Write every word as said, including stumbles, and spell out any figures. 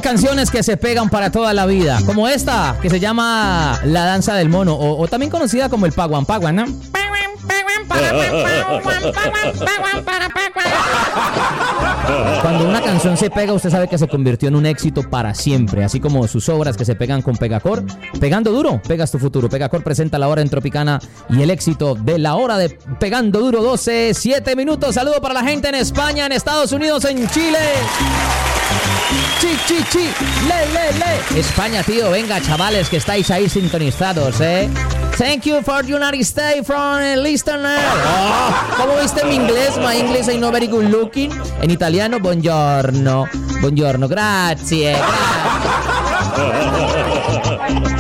canciones que se pegan para toda la vida, como esta que se llama La Danza del Mono, o, o también conocida como el Paguan Paguan, ¿no? Cuando una canción se pega, usted sabe que se convirtió en un éxito para siempre, así como sus obras que se pegan con Pegacor. Pegando duro, pegas tu futuro. Pegacor presenta La Hora en Tropicana y el éxito de La Hora de Pegando Duro, doce, siete minutos. Saludo para la gente en España, en Estados Unidos, en Chile. Chi, chi, chi, le, le, le. España, tío, venga, chavales, que estáis ahí sintonizados, ¿eh? Thank you for United States from a listener. Oh, ¿cómo viste mi inglés? My English is not very good looking. En italiano, buongiorno. Buongiorno, grazie, grazie.